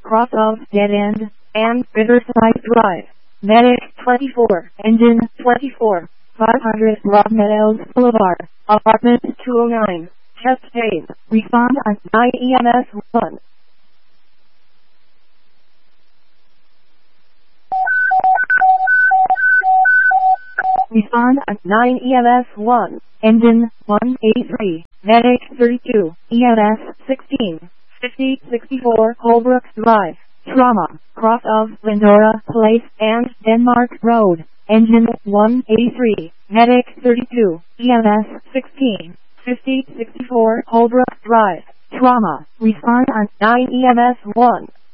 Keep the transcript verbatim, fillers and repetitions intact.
cross of Dead End, and Riverside Drive. Medic twenty-four, Engine twenty-four, five hundred Rock Meadows Boulevard, Apartment two oh nine, Chest Pain. Respond on nine E M S one. Respond on nine E M S one. Engine one eighty-three, Medic thirty-two, E M S sixteen, fifty sixty-four Holbrook Drive, Trauma, cross of Glendora Place and Denmark Road. Engine one eighty-three, Medic thirty-two, E M S sixteen, fifty sixty-four Holbrook Drive, Trauma. Respond on nine E M S one.